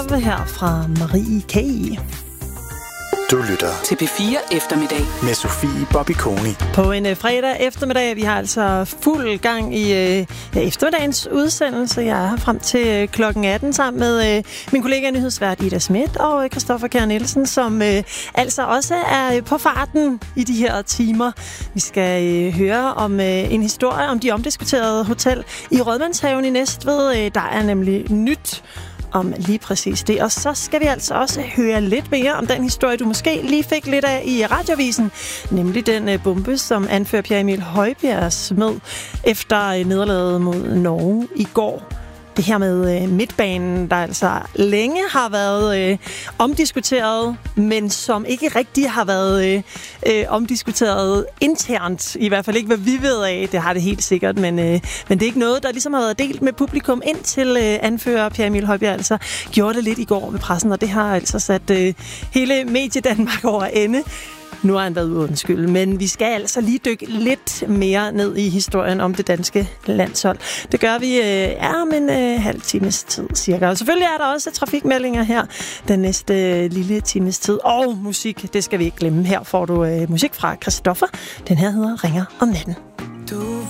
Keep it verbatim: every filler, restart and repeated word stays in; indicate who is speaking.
Speaker 1: Love her fra Marie K.
Speaker 2: Du lytter
Speaker 3: til P fire Eftermiddag
Speaker 2: med Sofie Bobby-Koni.
Speaker 1: På en uh, fredag eftermiddag. Vi har altså fuld gang i uh, ja, eftermiddagens udsendelse. Jeg er her frem til uh, klokken atten sammen med uh, min kollega nyhedsvært Ida Schmidt og uh, Christoffer Kjær Nielsen, som uh, altså også er uh, på farten i de her timer. Vi skal uh, høre om uh, en historie om de omdiskuterede hotel i Rådmandshaven i Næstved. Uh, der er nemlig nyt om lige præcis det. Og så skal vi altså også høre lidt mere om den historie, du måske lige fik lidt af i Radiovisen, nemlig den uh, bombe, som anfører Pierre Emil Højbjerg smed efter uh, nederlaget mod Norge i går. Det her med øh, midtbanen, der altså længe har været øh, omdiskuteret, men som ikke rigtig har været øh, øh, omdiskuteret internt. I hvert fald ikke, hvad vi ved af. Det har det helt sikkert, men, øh, men det er ikke noget, der ligesom har været delt med publikum, indtil øh, anfører Pierre Emil Højbjerg altså gjorde det lidt i går med pressen, og det har altså sat øh, hele Mediedanmark over ende. Nu har han været undskyld, men vi skal altså lige dykke lidt mere ned i historien om det danske landshold. Det gør vi øh, er om en øh, halv times tid cirka. Og selvfølgelig er der også trafikmeldinger her den næste øh, lille times tid. Og musik, det skal vi ikke glemme. Her får du øh, musik fra Christoffer. Den her hedder Ringer om natten.